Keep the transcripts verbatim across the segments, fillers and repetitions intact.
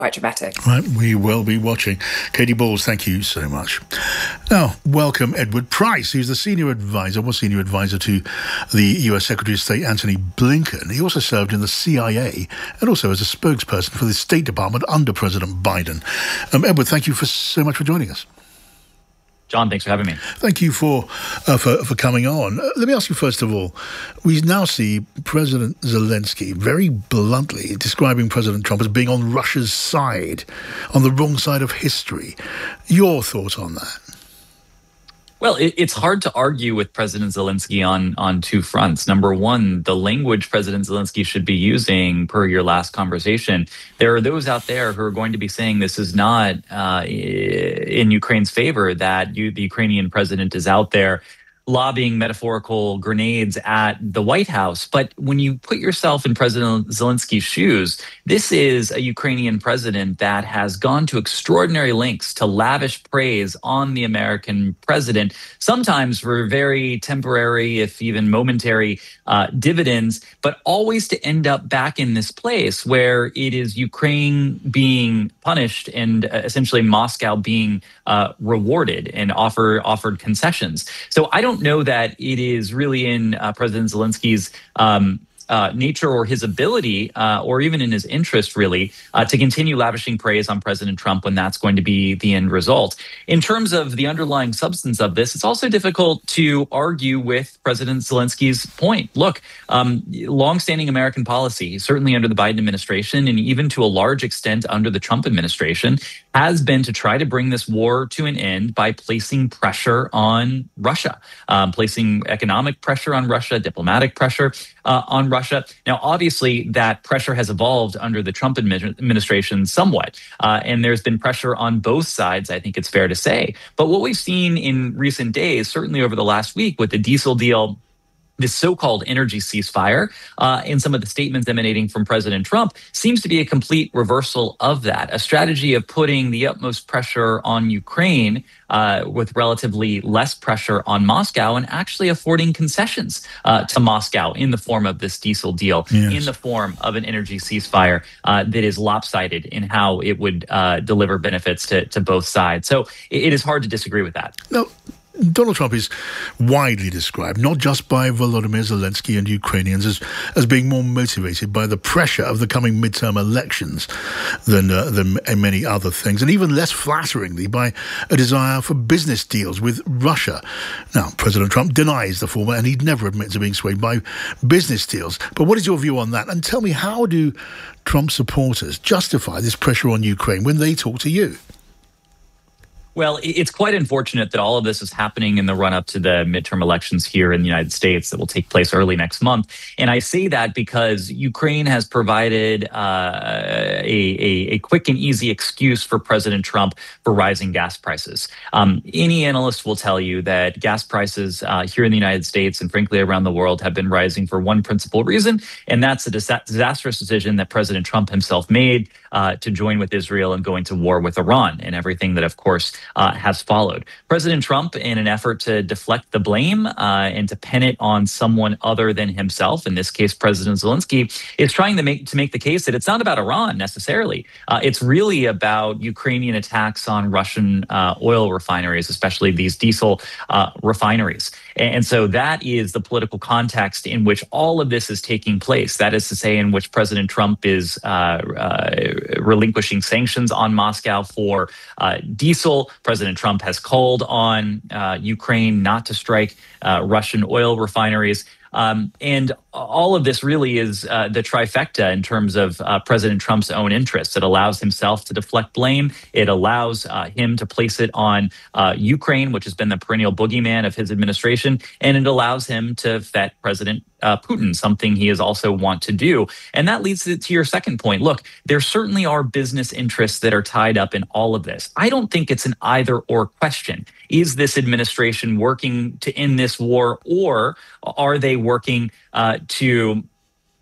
quite dramatic. Right, we will be watching. Katy Balls, thank you so much. Now, welcome Edward Price, who's the senior advisor, was senior advisor to the U S Secretary of State Antony Blinken. He also served in the C I A and also as a spokesperson for the State Department under President Biden. Um, Edward, thank you for so much for joining us. John, thanks for having me. Thank you for uh, for, for coming on. Uh, let me ask you first of all, we now see President Zelensky very bluntly describing President Trump as being on Russia's side, on the wrong side of history. Your thoughts on that? Well, it, it's hard to argue with President Zelensky on, on two fronts. Number one, the language President Zelensky should be using, per your last conversation, there are those out there who are going to be saying this is not uh, in Ukraine's favor, that you, the Ukrainian president is out there lobbing metaphorical grenades at the White House. But when you put yourself in President Zelensky's shoes, this is a Ukrainian president that has gone to extraordinary lengths to lavish praise on the American president, sometimes for very temporary, if even momentary, uh, dividends, but always to end up back in this place where it is Ukraine being punished and uh, essentially Moscow being uh, rewarded and offer, offered concessions. So I don't know that it is really in uh, President Zelensky's um, uh, nature or his ability uh, or even in his interest, really, uh, to continue lavishing praise on President Trump when that's going to be the end result. In terms of the underlying substance of this, it's also difficult to argue with President Zelensky's point. Look, um, longstanding American policy, certainly under the Biden administration and even to a large extent under the Trump administration, has been to try to bring this war to an end by placing pressure on Russia, um, placing economic pressure on Russia, diplomatic pressure uh, on Russia. Now, obviously, that pressure has evolved under the Trump admi- administration somewhat, uh, and there's been pressure on both sides, I think it's fair to say. But what we've seen in recent days, certainly over the last week with the diesel deal, this so-called energy ceasefire, uh, and some of the statements emanating from President Trump seems to be a complete reversal of that, a strategy of putting the utmost pressure on Ukraine uh, with relatively less pressure on Moscow and actually affording concessions uh, to Moscow in the form of this diesel deal, yes, in the form of an energy ceasefire uh, that is lopsided in how it would uh, deliver benefits to, to both sides. So it, it is hard to disagree with that. No. Donald Trump is widely described, not just by Volodymyr Zelensky and Ukrainians, as, as being more motivated by the pressure of the coming midterm elections than, uh, than many other things, and even less flatteringly by a desire for business deals with Russia. Now, President Trump denies the former, and he'd never admit to being swayed by business deals. But what is your view on that? And tell me, how do Trump supporters justify this pressure on Ukraine when they talk to you? Well, it's quite unfortunate that all of this is happening in the run-up to the midterm elections here in the United States that will take place early next month. And I say that because Ukraine has provided uh, a, a, a quick and easy excuse for President Trump for rising gas prices. Um, any analyst will tell you that gas prices uh, here in the United States and frankly around the world have been rising for one principal reason, and that's a dis- disastrous decision that President Trump himself made uh, to join with Israel and go into war with Iran and everything that, of course, Uh, has followed. President Trump, in an effort to deflect the blame uh, and to pin it on someone other than himself, in this case, President Zelensky, is trying to make to make the case that it's not about Iran necessarily. Uh, it's really about Ukrainian attacks on Russian uh, oil refineries, especially these diesel uh, refineries. And so that is the political context in which all of this is taking place. That is to say, in which President Trump is uh, uh, relinquishing sanctions on Moscow for uh, diesel. President Trump has called on uh, Ukraine not to strike uh, Russian oil refineries. Um, and all of this really is uh, the trifecta in terms of uh, President Trump's own interests. It allows himself to deflect blame. It allows uh, him to place it on uh, Ukraine, which has been the perennial boogeyman of his administration. And it allows him to vet President uh, Putin, something he is also want to do. And that leads to your second point. Look, there certainly are business interests that are tied up in all of this. I don't think it's an either or question. Is this administration working to end this war, or are they working uh, to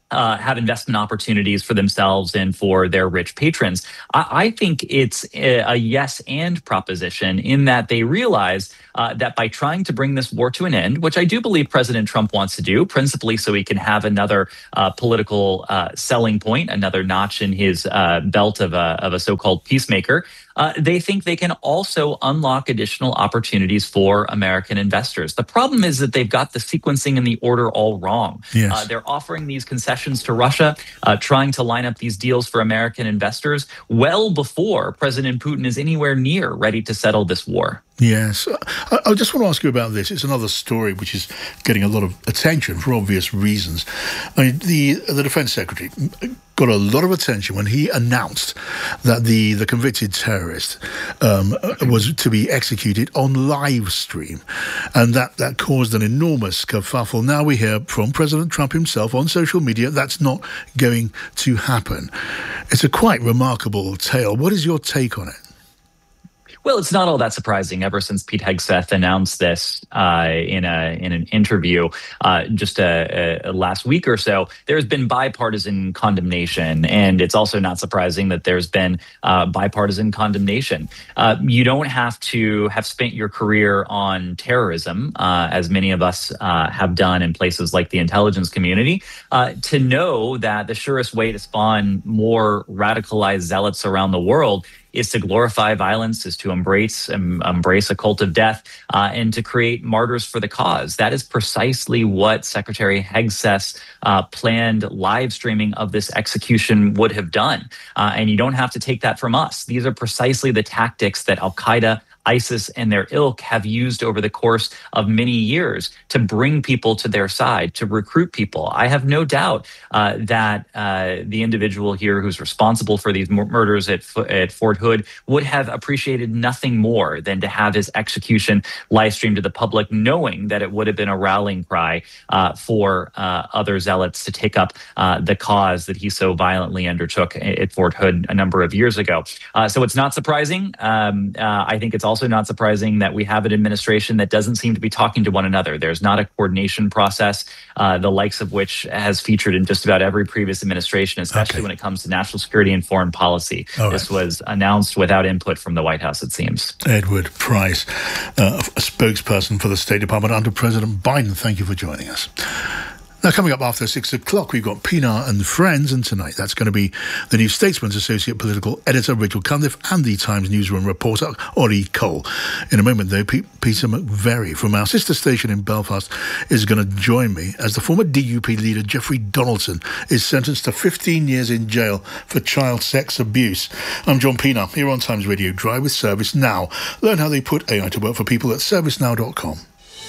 Uh, have investment opportunities for themselves and for their rich patrons. I, I think it's a, a yes and proposition in that they realize uh, that by trying to bring this war to an end, which I do believe President Trump wants to do, principally so he can have another uh, political uh, selling point, another notch in his uh, belt of a, of a so-called peacemaker, Uh, they think they can also unlock additional opportunities for American investors. The problem is that they've got the sequencing and the order all wrong. Yes. Uh, they're offering these concessions to Russia, uh, trying to line up these deals for American investors well before President Putin is anywhere near ready to settle this war. Yes. I, I just want to ask you about this. It's another story which is getting a lot of attention for obvious reasons. I mean, the the Defense Secretary got a lot of attention when he announced that the, the convicted terrorist um, was to be executed on live stream. And that, that caused an enormous kerfuffle. Now we hear from President Trump himself on social media that's not going to happen. It's a quite remarkable tale. What is your take on it? Well, it's not all that surprising. Ever since Pete Hegseth announced this uh, in a in an interview uh, just a, a last week or so, there's been bipartisan condemnation, and it's also not surprising that there's been uh, bipartisan condemnation. Uh, you don't have to have spent your career on terrorism, uh, as many of us uh, have done in places like the intelligence community, uh, to know that the surest way to spawn more radicalized zealots around the world is to glorify violence, is to embrace um, embrace a cult of death, uh, and to create martyrs for the cause. That is precisely what Secretary Hegseth's uh, planned live streaming of this execution would have done. Uh, and you don't have to take that from us. These are precisely the tactics that Al-Qaeda, ISIS, and their ilk have used over the course of many years to bring people to their side, to recruit people. I have no doubt uh, that uh, the individual here who's responsible for these mur- murders at, F- at Fort Hood would have appreciated nothing more than to have his execution live streamed to the public, knowing that it would have been a rallying cry uh, for uh, other zealots to take up uh, the cause that he so violently undertook at Fort Hood a number of years ago. Uh, so it's not surprising. Um, uh, I think it's also not surprising that we have an administration that doesn't seem to be talking to one another. There's not a coordination process, uh, the likes of which has featured in just about every previous administration, especially okay. when it comes to national security and foreign policy. All this right. was announced without input from the White House, it seems. Edward Price, uh, a spokesperson for the State Department under President Biden. Thank you for joining us. Now, coming up after six o'clock, we've got Pinar and Friends, and tonight that's going to be the New Statesman's Associate Political Editor, Rachel Cunliffe, and the Times newsroom reporter, Ori Cole. In a moment, though, P- Peter McVerry from our sister station in Belfast is going to join me as the former D U P leader, Jeffrey Donaldson, is sentenced to fifteen years in jail for child sex abuse. I'm John Pinar, here on Times Radio Drive with Service Now. Learn how they put A I to work for people at service now dot com.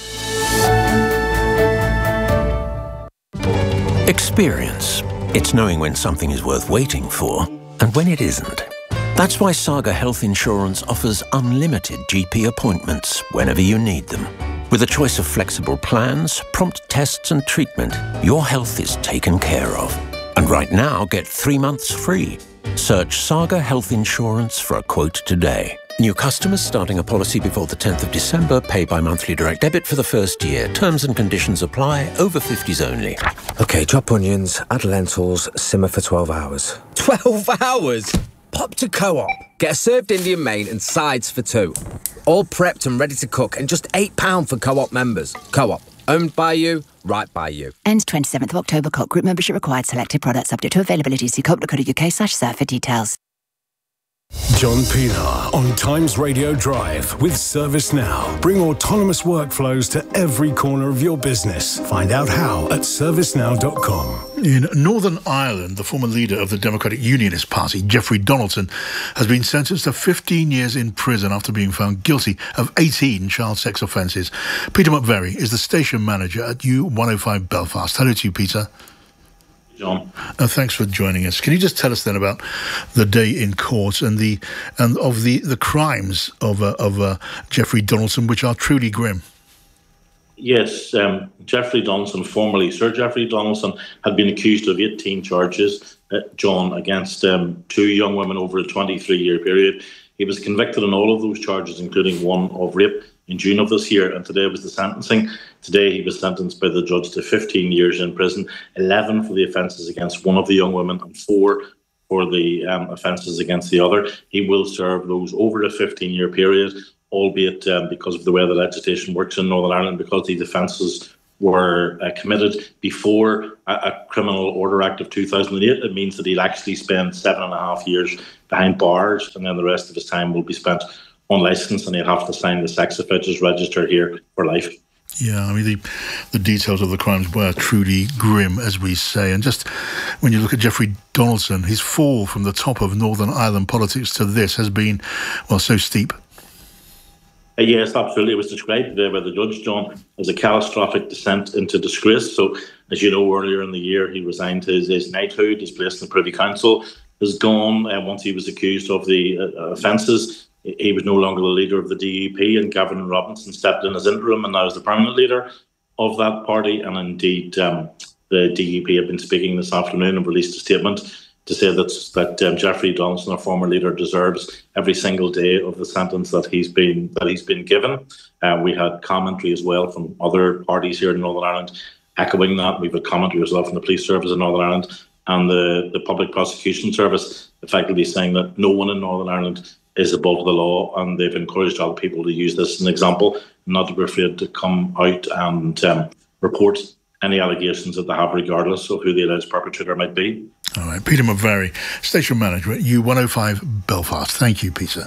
Experience. It's knowing when something is worth waiting for and when it isn't. That's why Saga Health Insurance offers unlimited G P appointments whenever you need them. With a choice of flexible plans, prompt tests and treatment, your health is taken care of. And right now, get three months free. Search Saga Health Insurance for a quote today. New customers starting a policy before the tenth of December pay by monthly direct debit for the first year. Terms and conditions apply. Over fifties only. Okay, chop onions, add lentils, simmer for twelve hours. twelve hours? Pop to Co-op. Get a served Indian main and sides for two. All prepped and ready to cook and just eight pounds for Co-op members. Co-op. Owned by you, right by you. Ends twenty-seventh of October. Co-op group membership required. Selected products subject to availability. See co op dot co dot U K slash serve for details. John Pinar on Times Radio Drive with Service Now. Bring autonomous workflows to every corner of your business. Find out how at service now dot com. In Northern Ireland, the former leader of the Democratic Unionist Party, Jeffrey Donaldson, has been sentenced to fifteen years in prison after being found guilty of eighteen child sex offences. Peter McVerry is the station manager at U one oh five Belfast. Hello to you, Peter. John. Uh, thanks for joining us. Can you just tell us then about the day in court and the and of the, the crimes of uh, of uh, Jeffrey Donaldson, which are truly grim? Yes, um, Jeffrey Donaldson, formerly Sir Jeffrey Donaldson, had been accused of eighteen charges, uh, John, against um, two young women over a twenty-three year period. He was convicted on all of those charges, including one of rape. in June of this year, and today was the sentencing. Today he was sentenced by the judge to fifteen years in prison, eleven for the offences against one of the young women and four for the um, offences against the other. He will serve those over a fifteen-year period, albeit um, because of the way the legislation works in Northern Ireland, because these offences were uh, committed before a, a Criminal Order Act of two thousand eight. It means that he'll actually spend seven and a half years behind bars, and then the rest of his time will be spent unlicensed, and he'll have to sign the sex offenders register here for life. Yeah, I mean, the the details of the crimes were truly grim, as we say. And just when you look at Jeffrey Donaldson, his fall from the top of Northern Ireland politics to this has been, well, so steep. Uh, yes, absolutely. It was described today by the judge, John, as a catastrophic descent into disgrace. So, as you know, earlier in the year, he resigned his, his knighthood. His place in the Privy Council is gone. And uh, once he was accused of the uh, offences, he was no longer the leader of the D U P, and Gavin Robinson stepped in as interim and now is the permanent leader of that party. And indeed, um, the D U P have been speaking this afternoon and released a statement to say that that um, Jeffrey Donaldson, our former leader, deserves every single day of the sentence that he's been that he's been given. Uh, we had commentary as well from other parties here in Northern Ireland echoing that. We've had commentary as well from the police service in Northern Ireland and the, the public prosecution service, effectively saying that no one in Northern Ireland is above the law, and they've encouraged other people to use this as an example, not to be afraid to come out and um, report any allegations that they have, regardless of who the alleged perpetrator might be. All right, Peter McVerry, Station Manager at U one oh five Belfast. Thank you, Peter.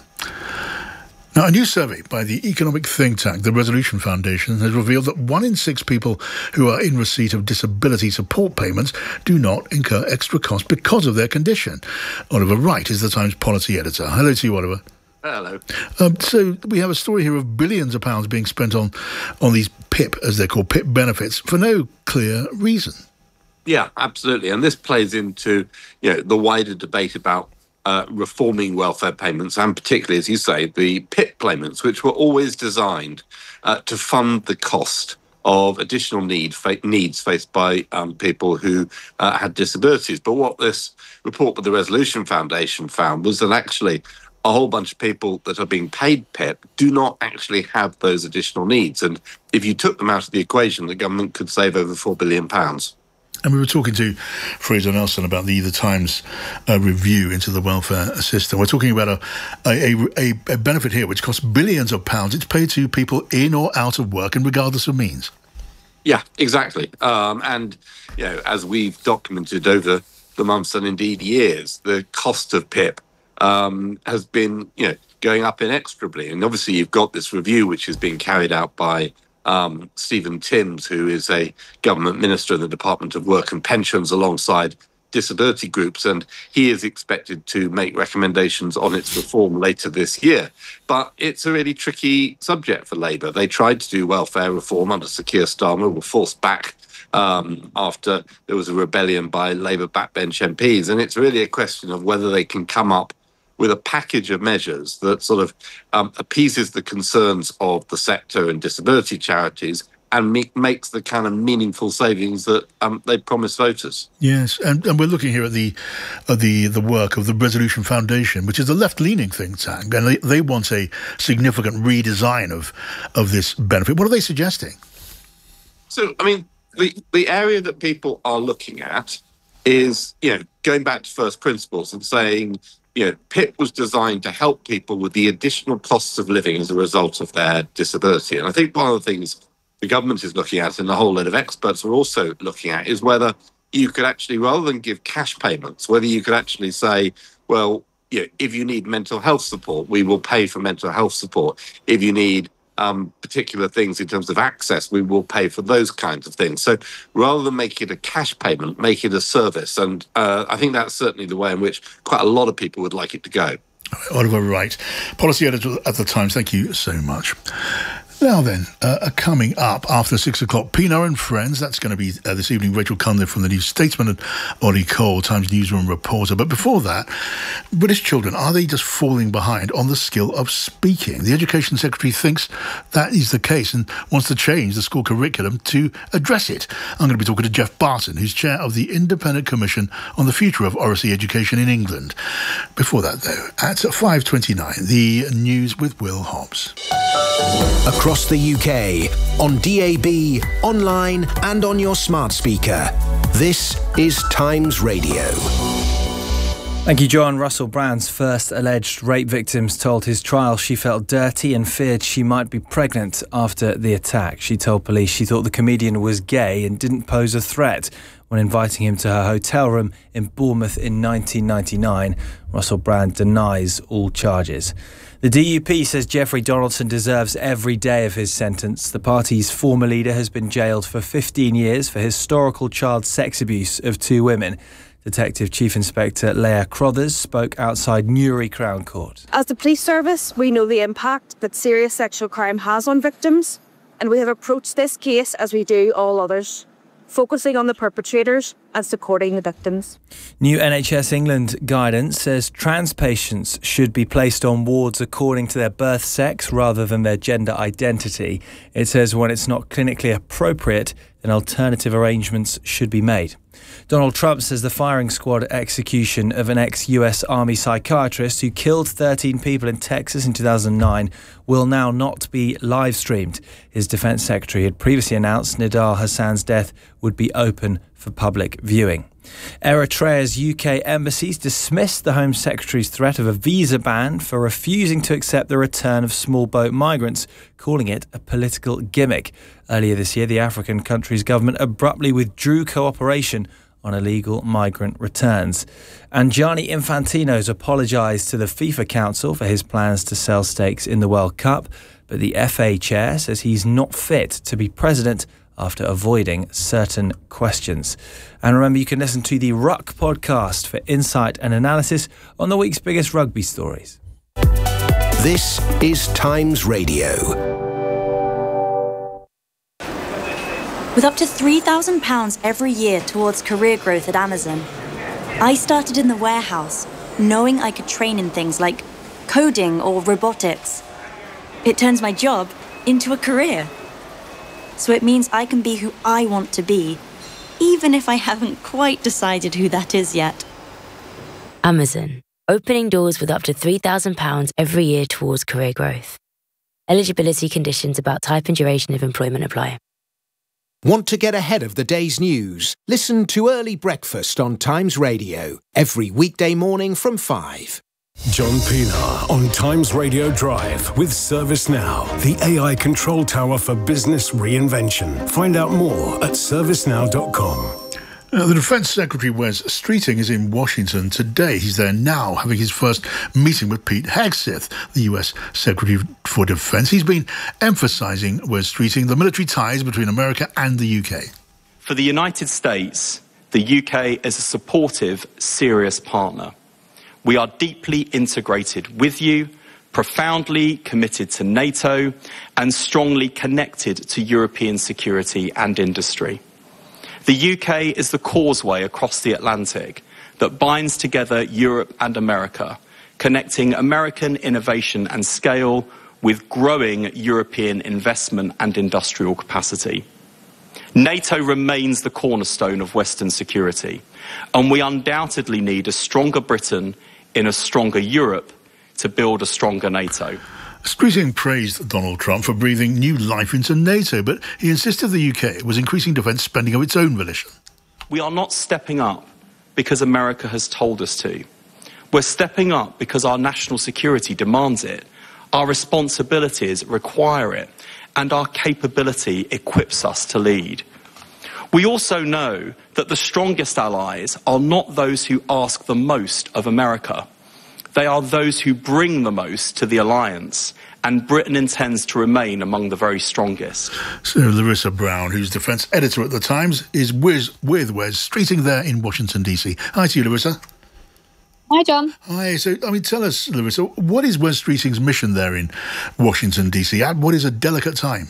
Now, a new survey by the economic think tank, the Resolution Foundation, has revealed that one in six people who are in receipt of disability support payments do not incur extra costs because of their condition. Oliver Wright is the Times policy editor. Hello to you, Oliver. Hello. Um, so we have a story here of billions of pounds being spent on, on these P I P, as they're called, P I P benefits, for no clear reason. Yeah, absolutely. And this plays into, you know, the wider debate about Uh, reforming welfare payments, and particularly, as you say, the P I P payments, which were always designed uh, to fund the cost of additional need, fa- needs faced by um, people who uh, had disabilities. But what this report by the Resolution Foundation found was that actually a whole bunch of people that are being paid P I P do not actually have those additional needs. And if you took them out of the equation, the government could save over four billion pounds. And we were talking to Fraser Nelson about the The Times uh, review into the welfare system. We're talking about a, a, a, a benefit here which costs billions of pounds. It's paid to people in or out of work and regardless of means. Yeah, exactly. Um, and, you know, as we've documented over the months and indeed years, the cost of P I P um, has been, you know, going up inexorably. And obviously you've got this review which is being carried out by Um, Stephen Timms, who is a government minister in the Department of Work and Pensions alongside disability groups, and he is expected to make recommendations on its reform later this year. But it's a really tricky subject for Labour. They tried to do welfare reform under Sir Keir Starmer, were forced back um, after there was a rebellion by Labour backbench M Ps, and it's really a question of whether they can come up with a package of measures that sort of um, appeases the concerns of the sector and disability charities and make, makes the kind of meaningful savings that um, they promise voters. Yes, and, and we're looking here at the uh, the the work of the Resolution Foundation, which is a left-leaning think tank, and they, they want a significant redesign of of this benefit. What are they suggesting? So, I mean, the the area that people are looking at is, you know, going back to first principles and saying, you know, P I P was designed to help people with the additional costs of living as a result of their disability. And I think one of the things the government is looking at, and a whole lot of experts are also looking at, is whether you could actually, rather than give cash payments, whether you could actually say, well, you know, if you need mental health support, we will pay for mental health support. If you need um, particular things in terms of access, we will pay for those kinds of things. So rather than make it a cash payment, make it a service. And uh, I think that's certainly the way in which quite a lot of people would like it to go. Oliver Wright, policy editor at The Times, thank you so much. Now then, uh, coming up after six o'clock, Pina and Friends. That's going to be uh, this evening. Rachel Cunliffe from the New Statesman and Ollie Cole, Times newsroom reporter. But before that, British children, are they just falling behind on the skill of speaking? The Education Secretary thinks that is the case and wants to change the school curriculum to address it. I'm going to be talking to Jeff Barton, who's chair of the Independent Commission on the Future of Oracy Education in England. Before that, though, at five twenty-nine, the news with Will Hobbs. Across across the U K, on D A B, online and on your smart speaker. This is Times Radio. Thank you, John. Russell Brand's first alleged rape victims told his trial she felt dirty and feared she might be pregnant after the attack. She told police she thought the comedian was gay and didn't pose a threat when inviting him to her hotel room in Bournemouth in nineteen ninety-nine. Russell Brand denies all charges. The D U P says Jeffrey Donaldson deserves every day of his sentence. The party's former leader has been jailed for fifteen years for historical child sex abuse of two women. Detective Chief Inspector Leah Crothers spoke outside Newry Crown Court. As the police service, we know the impact that serious sexual crime has on victims, and we have approached this case as we do all others, focusing on the perpetrators and supporting the victims. New N H S England guidance says trans patients should be placed on wards according to their birth sex rather than their gender identity. It says when it's not clinically appropriate, then alternative arrangements should be made. Donald Trump says the firing squad execution of an ex-U S Army psychiatrist who killed thirteen people in Texas in two thousand nine will now not be live-streamed. His defence secretary had previously announced Nidal Hassan's death would be open for public viewing. Eritrea's U K embassies dismissed the Home Secretary's threat of a visa ban for refusing to accept the return of small boat migrants, calling it a political gimmick. Earlier this year, the African country's government abruptly withdrew cooperation on illegal migrant returns. And Gianni Infantino's apologised to the FIFA Council for his plans to sell stakes in the World Cup, but the F A chair says he's not fit to be president after avoiding certain questions. And remember, you can listen to the Ruck podcast for insight and analysis on the week's biggest rugby stories. This is Times Radio. With up to three thousand pounds every year towards career growth at Amazon, I started in the warehouse, knowing I could train in things like coding or robotics. It turns my job into a career. So it means I can be who I want to be, even if I haven't quite decided who that is yet. Amazon, opening doors with up to three thousand pounds every year towards career growth. Eligibility conditions about type and duration of employment apply. Want to get ahead of the day's news? Listen to Early Breakfast on Times Radio every weekday morning from five. John Pienaar on Times Radio Drive with ServiceNow, the A I control tower for business reinvention. Find out more at service now dot com. Uh, the Defence Secretary Wes Streeting is in Washington today. He's there now, having his first meeting with Pete Hegseth, the U S Secretary for Defence. He's been emphasising, Wes Streeting, the military ties between America and the U K. For the United States, the U K is a supportive, serious partner. We are deeply integrated with you, profoundly committed to NATO, and strongly connected to European security and industry. The U K is the causeway across the Atlantic that binds together Europe and America, connecting American innovation and scale with growing European investment and industrial capacity. NATO remains the cornerstone of Western security, and we undoubtedly need a stronger Britain in a stronger Europe to build a stronger NATO. Streeting praised Donald Trump for breathing new life into NATO, but he insisted the U K was increasing defence spending of its own volition. We are not stepping up because America has told us to. We're stepping up because our national security demands it, our responsibilities require it, and our capability equips us to lead. We also know that the strongest allies are not those who ask the most of America. They are those who bring the most to the alliance, and Britain intends to remain among the very strongest. So Larissa Brown, who's defence editor at The Times, is with, with Wes Streeting there in Washington, D C. Hi to you, Larissa. Hi, John. Hi. So, I mean, tell us, Larissa, what is Wes Streeting's mission there in Washington, D C? At what is a delicate time?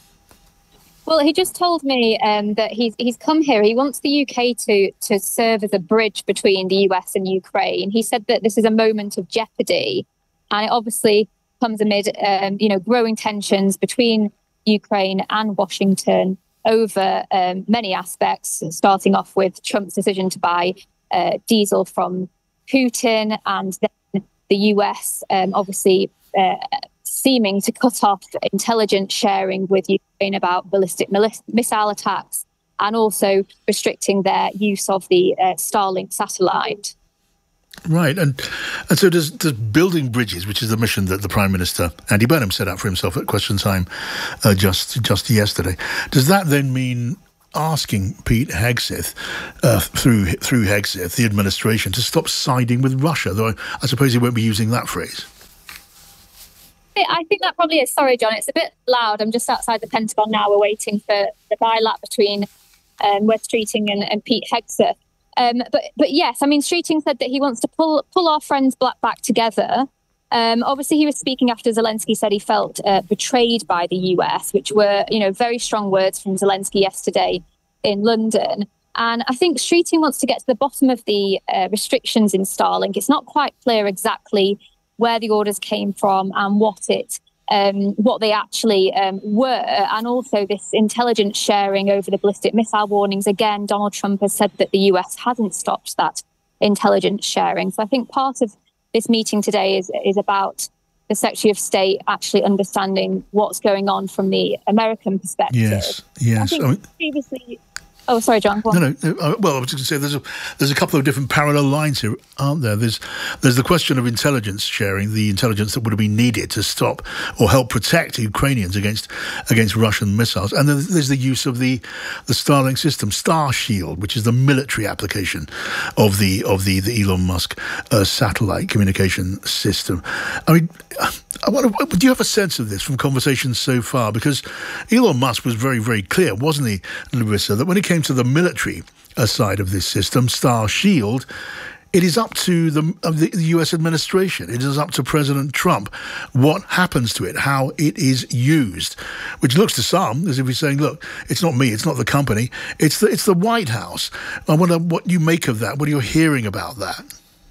Well, he just told me um, that he's he's come here. He wants the U K to to serve as a bridge between the U S and Ukraine. He said that this is a moment of jeopardy, and it obviously comes amid um, you know growing tensions between Ukraine and Washington over um, many aspects, starting off with Trump's decision to buy uh, diesel from Putin, and then the U S um, obviously uh, seeming to cut off intelligence sharing with Ukraine about ballistic missile attacks, and also restricting their use of the uh, Starlink satellite. Right, and and so does, does building bridges, which is the mission that the Prime Minister, Andy Burnham, set out for himself at Question Time uh, just just yesterday, does that then mean asking Pete Hegseth, uh, through through Hegseth, the administration, to stop siding with Russia? Though I, I suppose he won't be using that phrase. I think that probably is. Sorry, John, it's a bit loud. I'm just outside the Pentagon now. We're waiting for the bilat between um, Wes Streeting and, and Pete Hegseth. Um, but but yes, I mean, Streeting said that he wants to pull pull our friends back, back together. Um, obviously, he was speaking after Zelensky said he felt uh, betrayed by the U S, which were, you know, very strong words from Zelensky yesterday in London. And I think Streeting wants to get to the bottom of the uh, restrictions in Starlink. It's not quite clear exactly where the orders came from and what it um, what they actually um, were, and also this intelligence sharing over the ballistic missile warnings. Again, Donald Trump has said that the U S hasn't stopped that intelligence sharing. So I think part of this meeting today is is about the Secretary of State actually understanding what's going on from the American perspective. Yes, yes. I think I mean, previously. Oh, sorry, John. Go on. No, no. Uh, well, I was going to say there's a there's a couple of different parallel lines here, aren't there? There's there's the question of intelligence sharing, the intelligence that would have been needed to stop or help protect Ukrainians against against Russian missiles, and then there's the use of the the Starlink system, Star Shield, which is the military application of the of the the Elon Musk uh, satellite communication system. I mean, I wonder, do you have a sense of this from conversations so far? Because Elon Musk was very very clear, wasn't he, Larissa, that when it came to the military side of this system, Star Shield, it is up to the, uh, the U S administration. It is up to President Trump what happens to it, how it is used, which looks to some as if he's saying, look, it's not me, it's not the company, it's the, it's the White House. I wonder what you make of that, what you're hearing about that.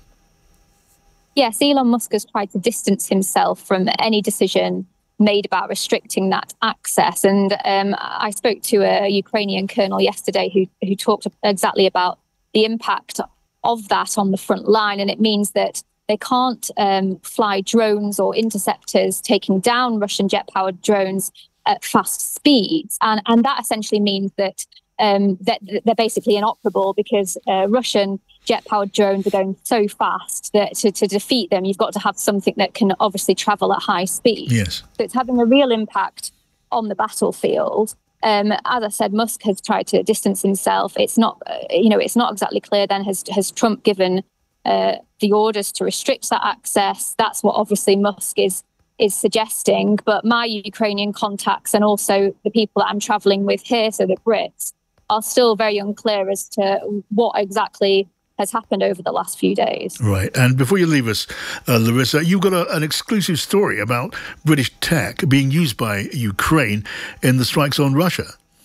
Yes, Elon Musk has tried to distance himself from any decision made about restricting that access. And um, I spoke to a Ukrainian colonel yesterday who who talked exactly about the impact of that on the front line. And it means that they can't um, fly drones or interceptors taking down Russian jet-powered drones at fast speeds. And, and that essentially means that, um, that they're basically inoperable because uh, Russian jet-powered drones are going so fast that to, to defeat them, you've got to have something that can obviously travel at high speed. Yes. So it's having a real impact on the battlefield. Um, as I said, Musk has tried to distance himself. It's not, uh, you know, it's not exactly clear then, has, has Trump given uh, the orders to restrict that access? That's what obviously Musk is is suggesting. But my Ukrainian contacts and also the people that I'm travelling with here, so the Brits, are still very unclear as to what exactly has happened over the last few days. Right. And before you leave us, uh, Larissa, you've got a, an exclusive story about British tech being used by Ukraine in the strikes on Russia.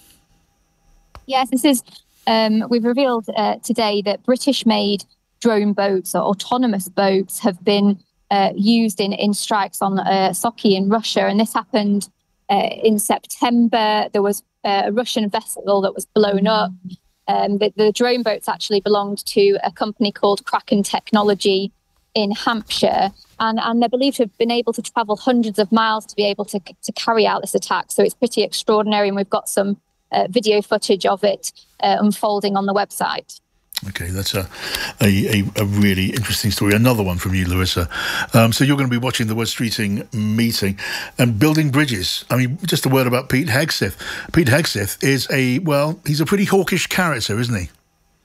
Yes, this is, um, we've revealed uh, today that British-made drone boats or autonomous boats have been uh, used in, in strikes on uh, Sochi in Russia. And this happened uh, in September. There was a Russian vessel that was blown up. Um, the, the drone boats actually belonged to a company called Kraken Technology in Hampshire, and, and they're believed to have been able to travel hundreds of miles to be able to, to carry out this attack. So it's pretty extraordinary, and we've got some uh, video footage of it uh, unfolding on the website. Okay, that's a, a, a really interesting story. Another one from you, Larissa. Um, so you're going to be watching the Wes Streeting meeting and building bridges. I mean, just a word about Pete Hegseth. Pete Hegseth is a, well, he's a pretty hawkish character, isn't he?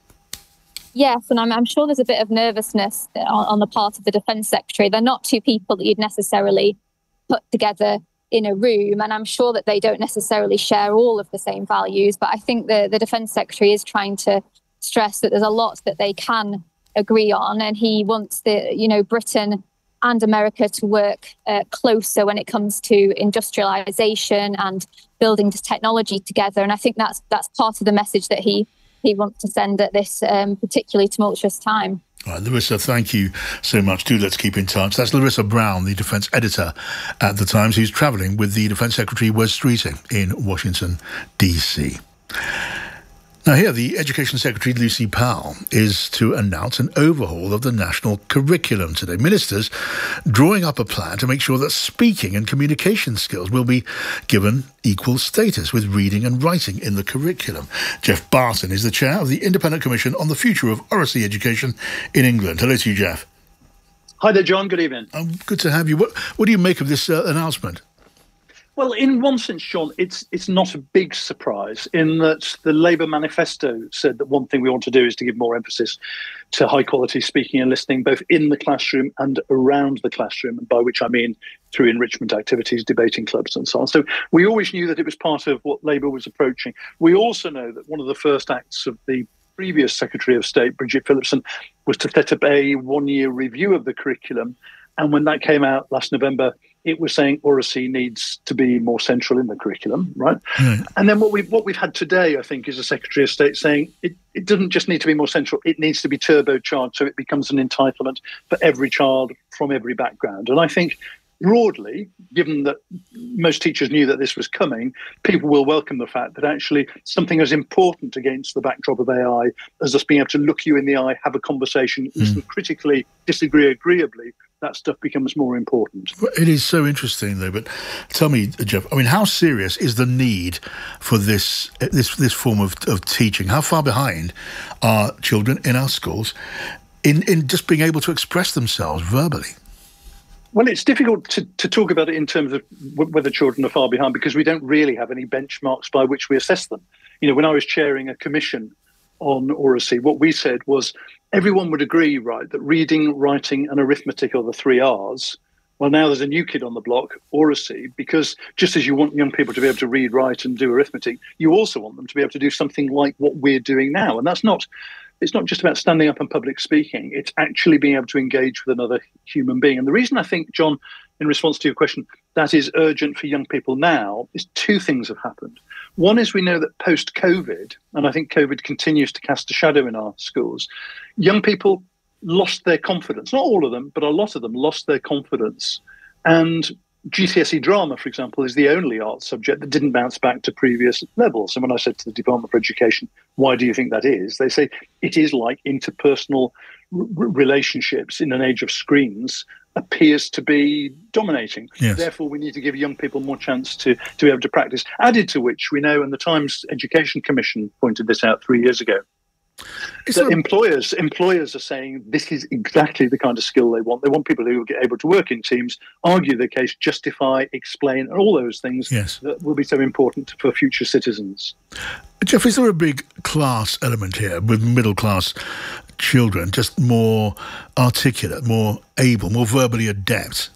Yes, and I'm, I'm sure there's a bit of nervousness on, on the part of the Defence Secretary. They're not two people that you'd necessarily put together in a room, and I'm sure that they don't necessarily share all of the same values, but I think the, the Defence Secretary is trying to stress that there's a lot that they can agree on, and he wants the, you know, Britain and America to work uh, closer when it comes to industrialization and building technology together. And I think that's that's part of the message that he he wants to send at this um, particularly tumultuous time. All right, Larissa, thank you so much. Do let's keep in touch. That's Larissa Brown, the defence editor at The Times, who's travelling with the Defence Secretary Wes Streeting in Washington, D C. Now here, the Education Secretary, Lucy Powell, is to announce an overhaul of the national curriculum today. Ministers drawing up a plan to make sure that speaking and communication skills will be given equal status with reading and writing in the curriculum. Jeff Barton is the chair of the Independent Commission on the Future of Oracy Education in England. Hello to you, Jeff. Hi there, John. Good evening. Um, good to have you. What, what do you make of this uh, announcement? Well, in one sense, John, it's it's not a big surprise in that the Labour manifesto said that one thing we want to do is to give more emphasis to high-quality speaking and listening, both in the classroom and around the classroom, by which I mean through enrichment activities, debating clubs and so on. So we always knew that it was part of what Labour was approaching. We also know that one of the first acts of the previous Secretary of State, Bridget Phillipson, was to set up a one-year review of the curriculum. And when that came out last November, it was saying oracy needs to be more central in the curriculum, right? Mm. And then what we've, what we've had today, I think, is a Secretary of State saying it, it doesn't just need to be more central, it needs to be turbocharged so it becomes an entitlement for every child from every background. And I think broadly, given that most teachers knew that this was coming, people will welcome the fact that actually something as important against the backdrop of A I as us being able to look you in the eye, have a conversation, listen mm. critically, disagree agreeably, that stuff becomes more important. It is so interesting, though. But tell me, Jeff, I mean, how serious is the need for this this this form of, of teaching? How far behind are children in our schools in, in just being able to express themselves verbally? Well, it's difficult to, to talk about it in terms of w- whether children are far behind because we don't really have any benchmarks by which we assess them. You know, when I was chairing a commission on oracy, what we said was everyone would agree, right, that reading, writing and arithmetic are the three R's. Well, now there's a new kid on the block, oracy, because just as you want young people to be able to read, write and do arithmetic, you also want them to be able to do something like what we're doing now. And that's not, it's not just about standing up and public speaking. It's actually being able to engage with another human being. And the reason I think, John, in response to your question, that is urgent for young people now is two things have happened. One is we know that post-COVID, and I think COVID continues to cast a shadow in our schools, young people lost their confidence. Not all of them, but a lot of them lost their confidence. And G C S E drama, for example, is the only art subject that didn't bounce back to previous levels. And when I said to the Department for Education, why do you think that is? They say it is like interpersonal r- relationships in an age of screens appears to be dominating. Yes. Therefore, we need to give young people more chance to, to be able to practice. Added to which, we know, and the Times Education Commission pointed this out three years ago, Is that there... employers employers are saying this is exactly the kind of skill they want. They want people who will get able to work in teams, argue their case, justify, explain, and all those things yes. that will be so important for future citizens. Jeff, is there a big class element here with middle-class children, just more articulate, more able, more verbally adept?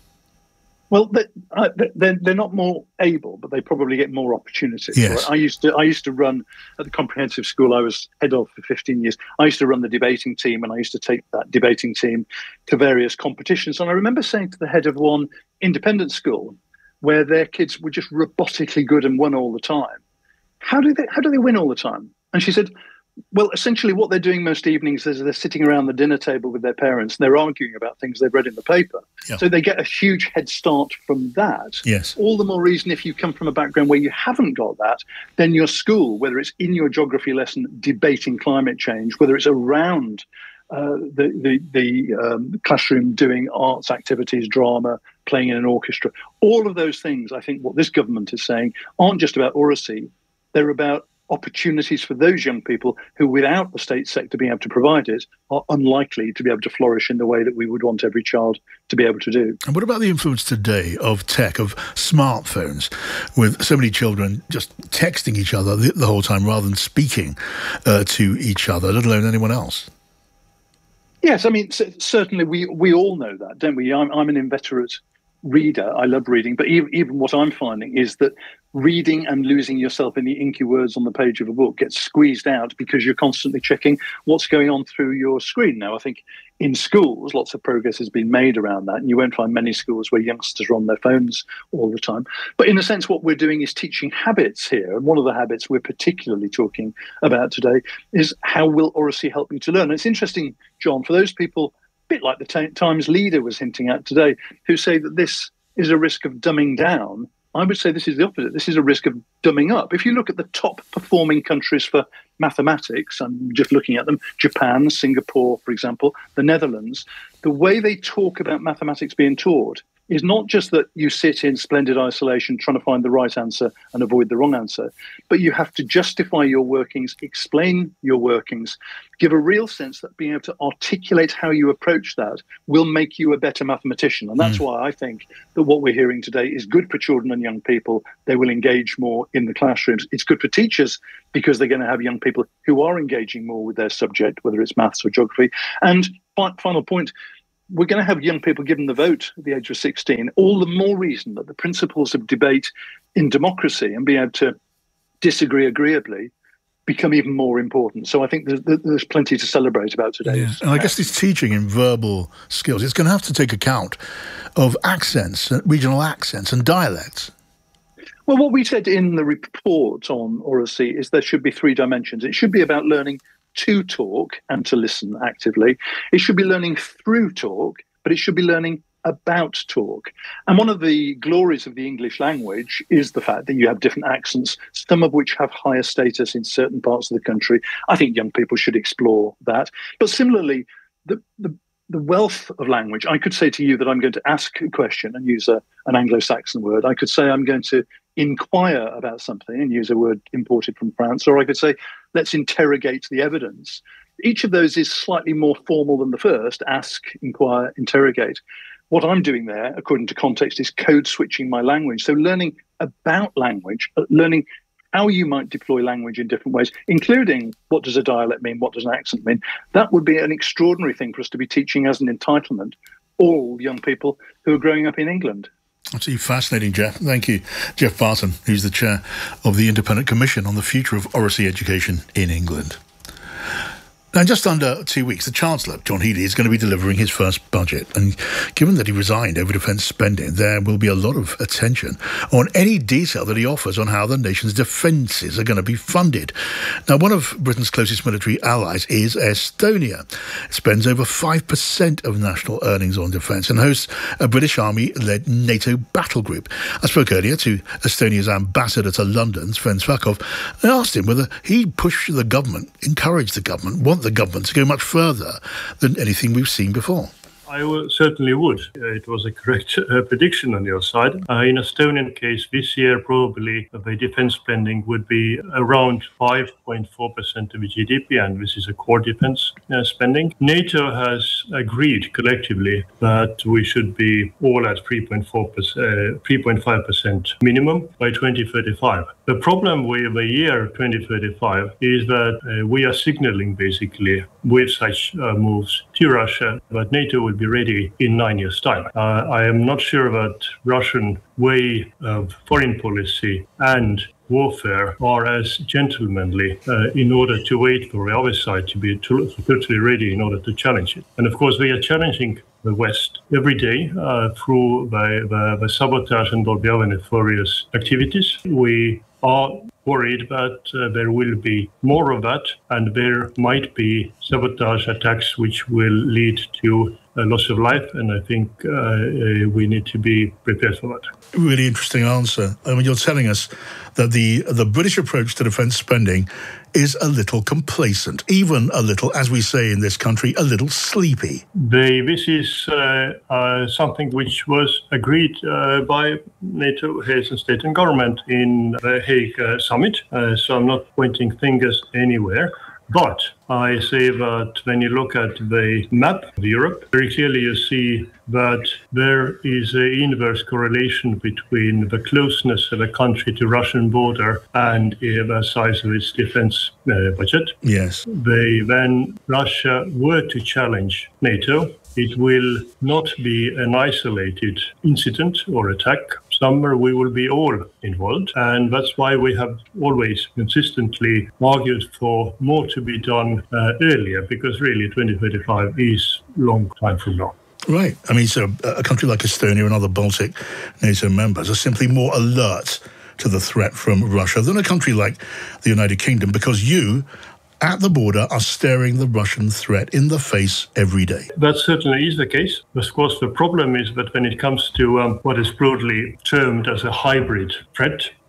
Well, they're, they're not more able, but they probably get more opportunities. Yes. Right? I used to I used to run at the comprehensive school I was head of for fifteen years. I used to run the debating team, and I used to take that debating team to various competitions. And I remember saying to the head of one independent school, where their kids were just robotically good and won all the time, how do they how do they win all the time? And she said, well, essentially what they're doing most evenings is they're sitting around the dinner table with their parents and they're arguing about things they've read in the paper. Yeah. So they get a huge head start from that. Yes. All the more reason if you come from a background where you haven't got that, then your school, whether it's in your geography lesson debating climate change, whether it's around uh, the, the, the um, classroom doing arts activities, drama, playing in an orchestra, all of those things, I think what this government is saying aren't just about oracy, they're about opportunities for those young people who, without the state sector being able to provide it, are unlikely to be able to flourish in the way that we would want every child to be able to do. And what about the influence today of tech, of smartphones, with so many children just texting each other the, the whole time rather than speaking uh, to each other, let alone anyone else? Yes, I mean, c- certainly we, we all know that, don't we? I'm, I'm an inveterate reader. I love reading, but even, even what I'm finding is that reading and losing yourself in the inky words on the page of a book gets squeezed out because you're constantly checking what's going on through your screen. Now, I think in schools, lots of progress has been made around that, and you won't find many schools where youngsters are on their phones all the time. But in a sense, what we're doing is teaching habits here. And one of the habits we're particularly talking about today is how will oracy help you to learn? And it's interesting, John, for those people, a bit like the t- Times leader was hinting at today, who say that this is a risk of dumbing down. I would say this is the opposite. This is a risk of dumbing up. If you look at the top performing countries for mathematics, I'm just looking at them, Japan, Singapore, for example, the Netherlands, the way they talk about mathematics being taught is not just that you sit in splendid isolation trying to find the right answer and avoid the wrong answer, but you have to justify your workings, explain your workings, give a real sense that being able to articulate how you approach that will make you a better mathematician. And that's mm. why I think that what we're hearing today is good for children and young people. They will engage more in the classrooms. It's good for teachers because they're going to have young people who are engaging more with their subject, whether it's maths or geography. And final point, we're going to have young people given the vote at the age of sixteen, all the more reason that the principles of debate in democracy and being able to disagree agreeably become even more important. So I think there's, there's plenty to celebrate about today. Yeah. And I guess this teaching in verbal skills, it's going to have to take account of accents, regional accents and dialects. Well, what we said in the report on oracy is there should be three dimensions. It should be about learning to talk and to listen actively. It should be learning through talk, but it should be learning about talk. And one of the glories of the English language is the fact that you have different accents, some of which have higher status in certain parts of the country. I think young people should explore that. But similarly, the, the, the wealth of language, I could say to you that I'm going to ask a question and use a, an Anglo-Saxon word. I could say I'm going to inquire about something and use a word imported from France, or I could say, let's interrogate the evidence. Each of those is slightly more formal than the first, ask, inquire, interrogate. What I'm doing there, according to context, is code switching my language. So learning about language, learning how you might deploy language in different ways, including what does a dialect mean, what does an accent mean. That would be an extraordinary thing for us to be teaching as an entitlement all young people who are growing up in England. Absolutely fascinating, Jeff. Thank you. Jeff Barton, who's the chair of the Independent Commission on the Future of Oracy Education in England. Now, in just under two weeks, the Chancellor, John Healey, is going to be delivering his first budget. And given that he resigned over defence spending, there will be a lot of attention on any detail that he offers on how the nation's defences are going to be funded. Now, one of Britain's closest military allies is Estonia. It spends over five percent of national earnings on defence and hosts a British Army-led NATO battle group. I spoke earlier to Estonia's ambassador to London, Sven Svakov, and asked him whether he'd push the government, encourage the government, want the government to go much further than anything we've seen before. I will, certainly would. Uh, it was a correct uh, prediction on your side. Uh, in Estonian case, this year probably the defense spending would be around five point four percent of G D P, and this is a core defense uh, spending. NATO has agreed collectively that we should be all at three point four percent, uh, three point five percent minimum by twenty thirty-five. The problem with the year twenty thirty-five is that uh, we are signaling basically with such uh, moves to Russia that NATO will be ready in nine years' time. Uh, I am not sure that Russian way of foreign policy and warfare are as gentlemanly uh, in order to wait for the other side to be totally ready in order to challenge it. And of course, we are challenging the West every day uh, through the, the, the sabotage and all the other nefarious activities. We are worried that uh, there will be more of that, and there might be sabotage attacks which will lead to a loss of life, and I think uh, uh, we need to be prepared for that. Really interesting answer. I mean, you're telling us that the the British approach to defence spending is a little complacent, even a little, as we say in this country, a little sleepy. They, this is uh, uh, something which was agreed uh, by NATO heads and state and government in the Hague uh, summit, uh, so I'm not pointing fingers anywhere. But I say that when you look at the map of Europe, very clearly you see that there is an inverse correlation between the closeness of a country to Russian border and uh, the size of its defense uh, budget. Yes. They, when Russia were to challenge NATO, it will not be an isolated incident or attack. Somewhere we will be all involved. And that's why we have always consistently argued for more to be done uh, earlier, because really twenty thirty-five is a long time from now. Right. I mean, so a country like Estonia and other Baltic NATO members are simply more alert to the threat from Russia than a country like the United Kingdom, because you at the border are staring the Russian threat in the face every day. That certainly is the case. Of course, the problem is that when it comes to um, what is broadly termed as a hybrid threat,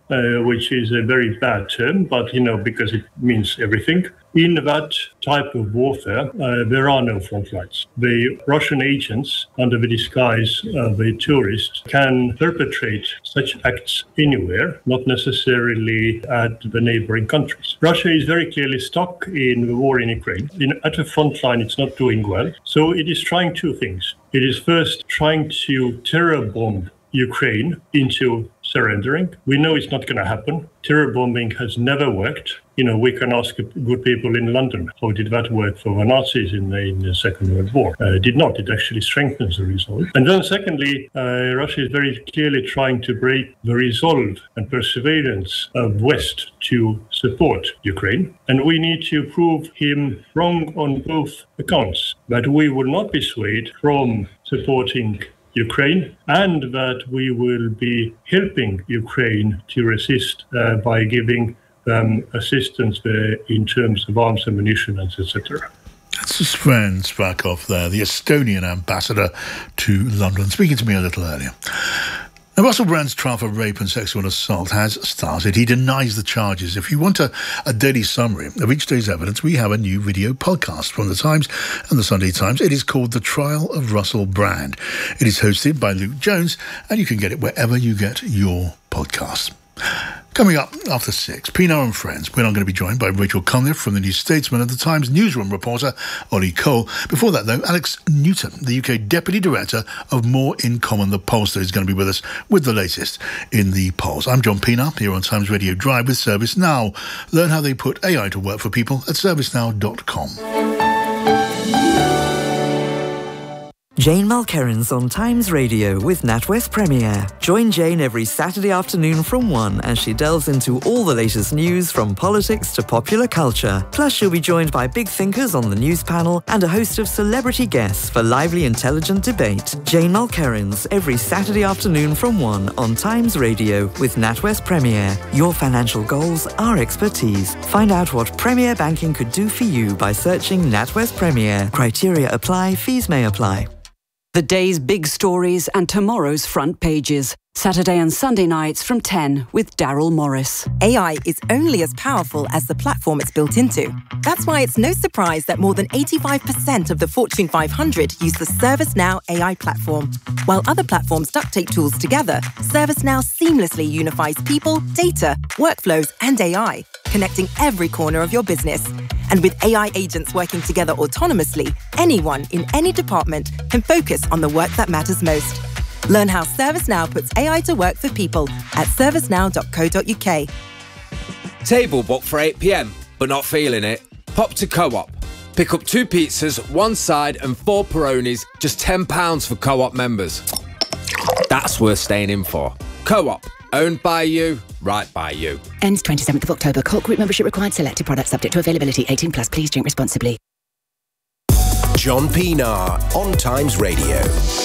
uh, which is a very bad term, but, you know, because it means everything. In that type of warfare, uh, there are no front lines. The Russian agents, under the disguise of a tourist, can perpetrate such acts anywhere, not necessarily at the neighboring countries. Russia is very clearly stuck in the war in Ukraine. In, at the front line, it's not doing well. So it is trying two things. It is first trying to terror bomb Ukraine into surrendering. We know it's not going to happen. Terror bombing has never worked. You know, we can ask good people in London, how did that work for the Nazis in the, in the Second World War? Uh, it did not. It actually strengthens the resolve. And then secondly, uh, Russia is very clearly trying to break the resolve and perseverance of West to support Ukraine. And we need to prove him wrong on both accounts, that we will not be swayed from supporting Ukraine, and that we will be helping Ukraine to resist uh, by giving them assistance there in terms of arms, ammunition, et cetera. That's Sven Svakov there, the Estonian ambassador to London, speaking to me a little earlier. Now, Russell Brand's trial for rape and sexual assault has started. He denies the charges. If you want a, a daily summary of each day's evidence, we have a new video podcast from The Times and The Sunday Times. It is called The Trial of Russell Brand. It is hosted by Luke Jones, and you can get it wherever you get your podcasts. Coming up after six, Pinar and Friends. We're not going to be joined by Rachel Cunliffe from the New Statesman and The Times newsroom reporter Ollie Cole. Before that, though, Alex Newton, the U K Deputy Director of More in Common, the pollster, is going to be with us with the latest in the polls. I'm John Pinar, here on Times Radio Drive with ServiceNow. Learn how they put A I to work for people at service now dot com. Jane Mulkerrins on Times Radio with NatWest Premier. Join Jane every Saturday afternoon from one as she delves into all the latest news from politics to popular culture. Plus, she'll be joined by big thinkers on the news panel and a host of celebrity guests for lively, intelligent debate. Jane Mulkerrins every Saturday afternoon from one on Times Radio with NatWest Premier. Your financial goals, our expertise. Find out what Premier Banking could do for you by searching NatWest Premier. Criteria apply, fees may apply. The day's big stories and tomorrow's front pages. Saturday and Sunday nights from ten with Daryl Morris. A I is only as powerful as the platform it's built into. That's why it's no surprise that more than eighty-five percent of the Fortune five hundred use the ServiceNow A I platform. While other platforms duct tape tools together, ServiceNow seamlessly unifies people, data, workflows, and A I, connecting every corner of your business. And with A I agents working together autonomously, anyone in any department can focus on the work that matters most. Learn how ServiceNow puts A I to work for people at service now dot co dot uk. Table booked for eight p.m, but not feeling it? Pop to Co-op. Pick up two pizzas, one side and four Peronis, just ten pounds for Co-op members. That's worth staying in for. Co-op. Owned by you, right by you. Ends twenty-seventh of October. Co-op Group membership required. Selected products subject to availability. eighteen plus. Please drink responsibly. John Pinar on Times Radio.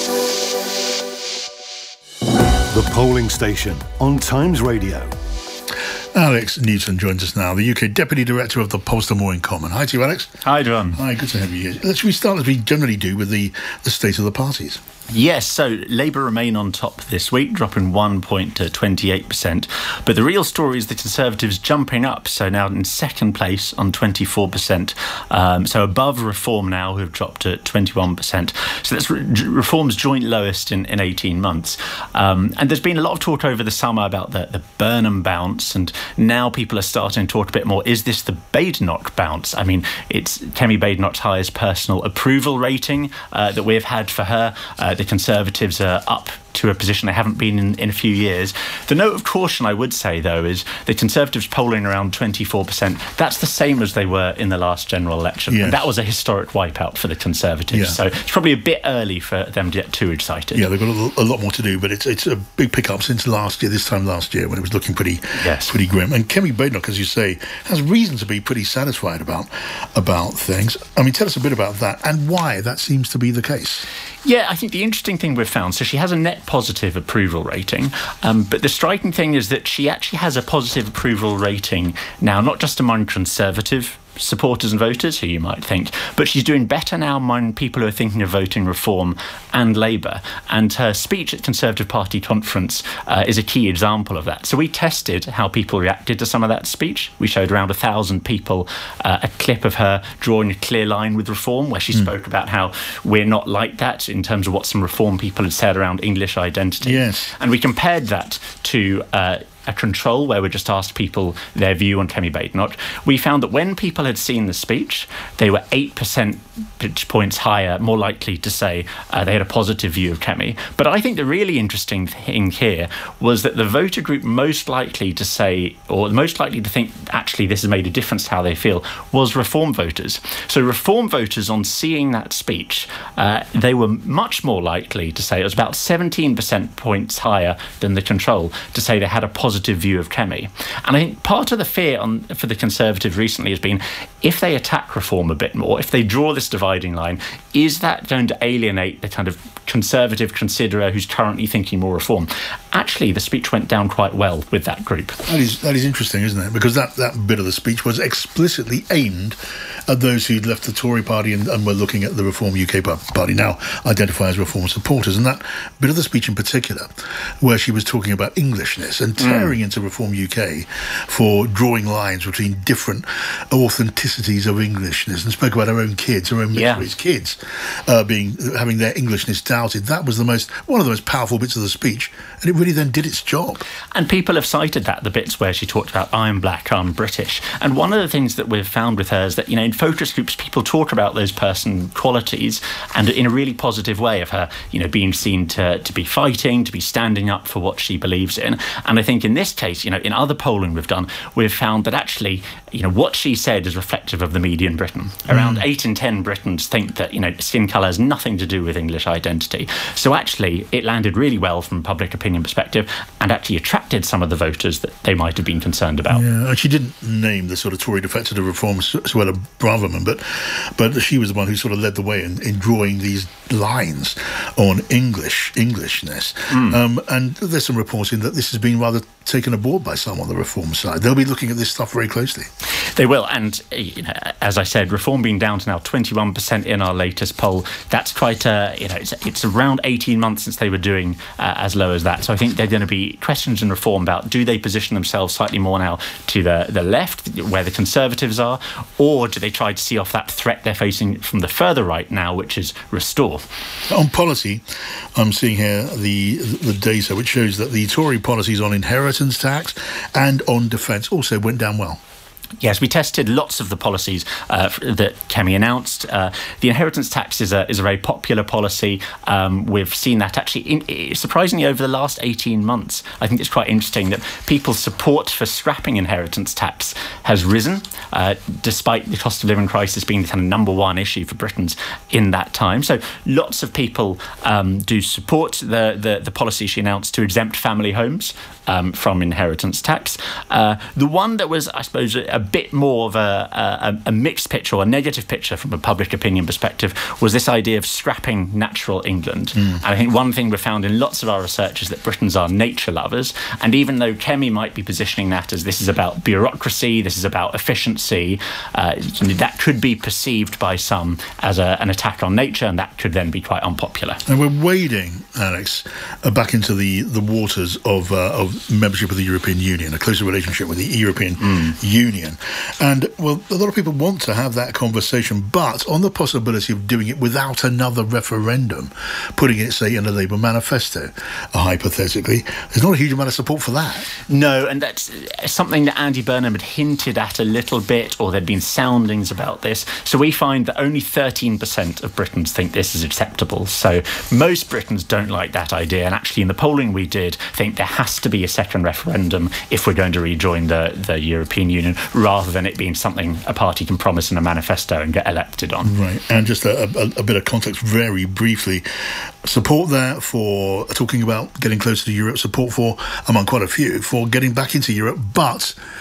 The Polling Station on Times Radio. Alex Newton joins us now, the U K Deputy Director of the pollster More in Common. Hi to you, Alex. Hi, John. Hi, good to have you here. Let's we start as we generally do with the, the state of the parties. Yes, so Labour remain on top this week, dropping one point to twenty-eight percent. But the real story is the Conservatives jumping up, so now in second place on twenty-four percent. Um, so above Reform now, who have dropped to twenty-one percent. So that's re- Reform's joint lowest in, in eighteen months. Um, and there's been a lot of talk over the summer about the, the Burnham bounce, and now people are starting to talk a bit more. Is this the Badenoch bounce? I mean, it's Kemi Badenoch's highest personal approval rating uh, that we've had for her. Uh, the Conservatives are up to a position they haven't been in in a few years. The note of caution, I would say, though, is the Conservatives polling around twenty-four percent. That's the same as they were in the last general election. Yes. And that was a historic wipeout for the Conservatives. Yeah. So it's probably a bit early for them to get too excited. Yeah, they've got a, little, a lot more to do, but it's it's a big pickup since last year, this time last year, when it was looking pretty yes. pretty grim. And Kemi Badenoch, as you say, has reason to be pretty satisfied about about things. I mean, tell us a bit about that and why that seems to be the case. Yeah, I think the interesting thing we've found, so she has a net positive approval rating, um, but the striking thing is that she actually has a positive approval rating now, not just among Conservative supporters and voters, who you might think, but she's doing better now among people who are thinking of voting Reform and Labour. And her speech at Conservative Party conference uh, is a key example of that. So we tested how people reacted to some of that speech. We showed around a thousand people uh, a clip of her drawing a clear line with Reform, where she mm. spoke about how we're not like that in terms of what some Reform people had said around English identity. Yes. And we compared that to uh, a control where we just asked people their view on Kemi Badenoch. We found that when people had seen the speech, they were eight percentage points higher, more likely to say uh, they had a positive view of Kemi. But I think the really interesting thing here was that the voter group most likely to say, or most likely to think actually this has made a difference to how they feel, was Reform voters. So Reform voters, on seeing that speech, uh, they were much more likely to say, it was about seventeen percent points higher than the control, to say they had a positive positive view of Kemi. And I think part of the fear on, for the Conservatives recently has been, if they attack Reform a bit more, if they draw this dividing line, is that going to alienate the kind of Conservative considerer who's currently thinking more Reform? Actually, the speech went down quite well with that group. That is that is interesting, isn't it? Because that, that bit of the speech was explicitly aimed at those who'd left the Tory party and, and were looking at the Reform U K party, now identify as Reform supporters. And that bit of the speech in particular, where she was talking about Englishness and tearing mm. into Reform U K for drawing lines between different authenticities of Englishness, and spoke about her own kids, her own missionaries' yeah. kids, uh, being having their Englishness doubted. That was the most one of the most powerful bits of the speech, and it really then did its job. And people have cited that, the bits where she talked about I'm black, I'm British. And one of the things that we've found with her is that, you know, in focus groups, people talk about those person qualities and in a really positive way of her, you know, being seen to, to be fighting, to be standing up for what she believes in. And I think in this case, you know, in other polling we've done, we've found that actually, you know, what she said is reflective of the media in Britain. Around mm. eight in ten Britons think that, you know, skin colour has nothing to do with English identity. So actually, it landed really well from a public opinion perspective and actually attracted some of the voters that they might have been concerned about. Yeah, and she didn't name the sort of Tory defector of Reform, Suella Braverman, but but she was the one who sort of led the way in, in drawing these lines on English, Englishness. Mm. Um, and there's some reporting that this has been rather taken aboard by some on the Reform side. They'll be looking at this stuff very closely. They will, and you know, as I said, Reform being down to now twenty-one percent in our latest poll, that's quite a, you know, it's, it's around eighteen months since they were doing uh, as low as that. So I think there are going to be questions in Reform about, do they position themselves slightly more now to the, the left, where the Conservatives are, or do they try to see off that threat they're facing from the further right now, which is Restore? On policy, I'm seeing here the the data which shows that the Tory policies on inheritance tax and on defence also went down well. Yes, we tested lots of the policies uh, that Kemi announced. Uh, the inheritance tax is a is a very popular policy. Um, we've seen that actually, in, surprisingly, over the last eighteen months. I think it's quite interesting that people's support for scrapping inheritance tax has risen, uh, despite the cost of living crisis being the kind of number one issue for Britons in that time. So lots of people um, do support the, the, the policy she announced to exempt family homes um, from inheritance tax. Uh, the one that was, I suppose, a, a bit more of a, a, a mixed picture or a negative picture from a public opinion perspective was this idea of scrapping natural England. Mm. And I think one thing we found in lots of our research is that Britons are nature lovers. And even though Kemi might be positioning that as this is about bureaucracy, this is about efficiency, uh, that could be perceived by some as a, an attack on nature, and that could then be quite unpopular. And we're wading, Alex, uh, back into the, the waters of, uh, of membership of the European Union, a closer relationship with the European mm. Union. And, well, a lot of people want to have that conversation, but on the possibility of doing it without another referendum, putting it, say, in a Labour manifesto, uh, hypothetically, there's not a huge amount of support for that. No, and that's something that Andy Burnham had hinted at a little bit, or there'd been soundings about this. So we find that only thirteen percent of Britons think this is acceptable. So most Britons don't like that idea, and actually in the polling we did think there has to be a second referendum if we're going to rejoin the, the European Union, rather than it being something a party can promise in a manifesto and get elected on. Right, and just a, a, a bit of context very briefly. Support there for talking about getting closer to Europe, support for, among quite a few, for getting back into Europe, but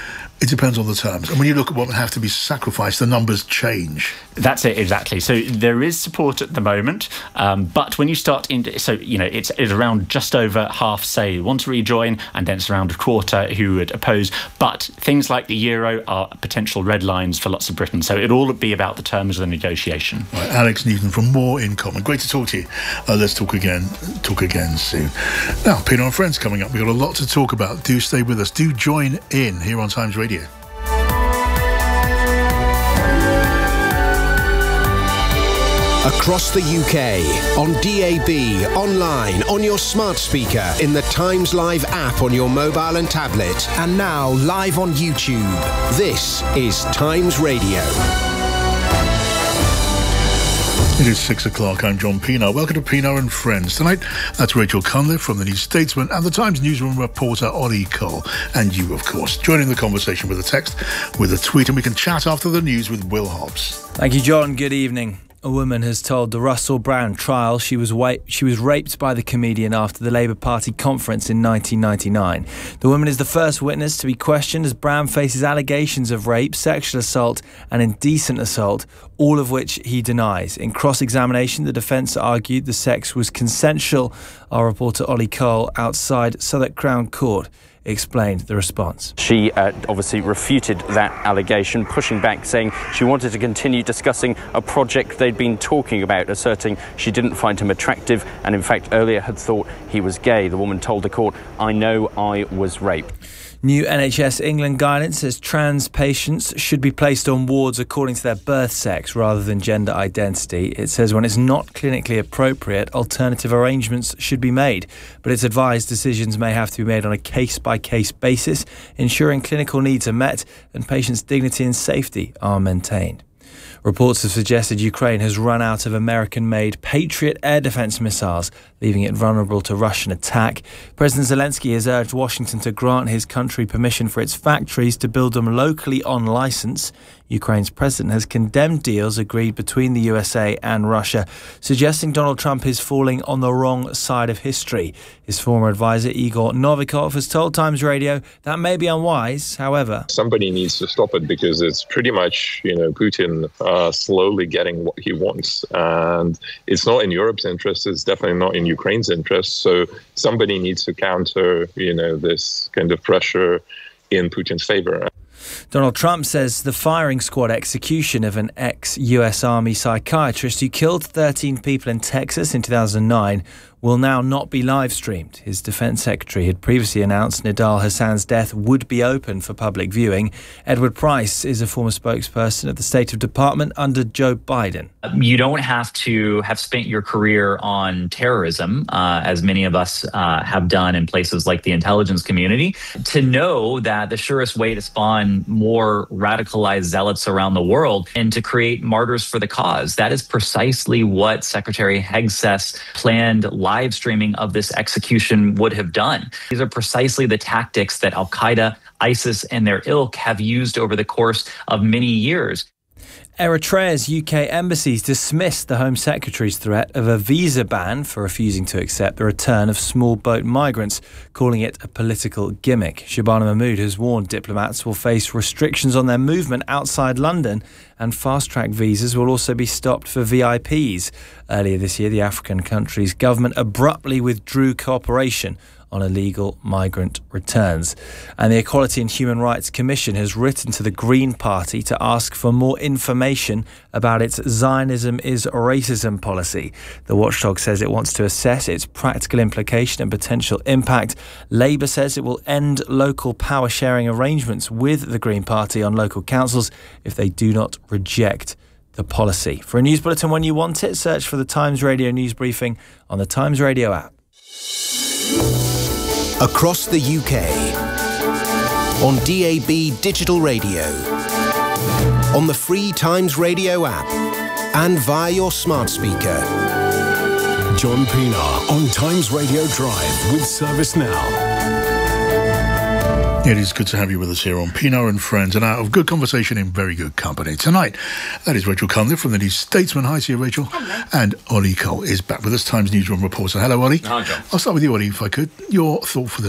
it depends on the terms. And when you look at what would have to be sacrificed, the numbers change. That's it, exactly. So there is support at the moment, um, but when you start in, so, you know, it's, it's around just over half say want to rejoin, and then it's around a quarter who would oppose. But things like the euro are potential red lines for lots of Britain. So it'll all be about the terms of the negotiation. Right, Alex Newton from More in Common. Great to talk to you. Uh, let's talk again, talk again soon. Now, Pienaar and Friends coming up. We've got a lot to talk about. Do stay with us. Do join in here on Times Radio. Across the U K, on D A B, online, on your smart speaker, in the Times Live app on your mobile and tablet, and now live on YouTube. This is Times Radio. It is six o'clock. I'm John Pienaar. Welcome to Pienaar and Friends. Tonight, that's Rachel Cunliffe from the New Statesman and the Times newsroom reporter Ollie Cole. And you, of course, joining the conversation with a text, with a tweet, and we can chat after the news with Will Hobbs. Thank you, John. Good evening. A woman has told the Russell Brand trial she was wa- she was raped by the comedian after the Labour Party conference in nineteen ninety-nine. The woman is the first witness to be questioned as Brand faces allegations of rape, sexual assault and indecent assault, all of which he denies. In cross-examination, the defence argued the sex was consensual. Our reporter Ollie Cole outside Southwark Crown Court explained the response. She uh, obviously refuted that allegation, pushing back, saying she wanted to continue discussing a project they'd been talking about, asserting she didn't find him attractive and in fact earlier had thought he was gay. The woman told the court, "I know I was raped." New N H S England guidance says trans patients should be placed on wards according to their birth sex rather than gender identity. It says when it's not clinically appropriate, alternative arrangements should be made. But it's advised decisions may have to be made on a case-by-case basis, ensuring clinical needs are met and patients' dignity and safety are maintained. Reports have suggested Ukraine has run out of American-made Patriot air defense missiles, leaving it vulnerable to Russian attack. President Zelensky has urged Washington to grant his country permission for its factories to build them locally on license. Ukraine's president has condemned deals agreed between the U S A and Russia, suggesting Donald Trump is falling on the wrong side of history. His former advisor, Igor Novikov, has told Times Radio that may be unwise. However, somebody needs to stop it because it's pretty much, you know, Putin uh, slowly getting what he wants. And it's not in Europe's interest. It's definitely not in Ukraine's interest. So somebody needs to counter, you know, this kind of pressure in Putin's favor. Donald Trump says the firing squad execution of an ex-U S Army psychiatrist who killed thirteen people in Texas in two thousand nine will now not be live-streamed. His defence secretary had previously announced Nidal Hassan's death would be open for public viewing. Edward Price is a former spokesperson of the State Department under Joe Biden. You don't have to have spent your career on terrorism, uh, as many of us uh, have done in places like the intelligence community, to know that the surest way to spawn more radicalized zealots around the world and to create martyrs for the cause. That is precisely what Secretary Hegseth planned live streaming of this execution would have done. These are precisely the tactics that Al-Qaeda, ISIS, and their ilk have used over the course of many years. Eritrea's U K embassies dismissed the Home Secretary's threat of a visa ban for refusing to accept the return of small boat migrants, calling it a political gimmick. Shabana Mahmood has warned diplomats will face restrictions on their movement outside London, and fast-track visas will also be stopped for V I Ps. Earlier this year, the African country's government abruptly withdrew cooperation on illegal migrant returns. And the Equality and Human Rights Commission has written to the Green Party to ask for more information about its Zionism is racism policy. The watchdog says it wants to assess its practical implication and potential impact. Labour says it will end local power sharing arrangements with the Green Party on local councils if they do not reject the policy. For a news bulletin when you want it, search for the Times Radio News Briefing on the Times Radio app. Across the U K, on D A B digital radio, on the free Times Radio app, and via your smart speaker. John Pienaar on Times Radio Drive with Service Now. It is good to have you with us here on Pienaar and Friends, and out of good conversation in very good company. Tonight, that is Rachel Cunliffe from the New Statesman. Hi to you, Rachel. Hello. And Ollie Cole is back with us, Times newsroom reporter. Hello, Ollie. Hi, John. I'll start with you, Ollie, if I could. Your thought for the day.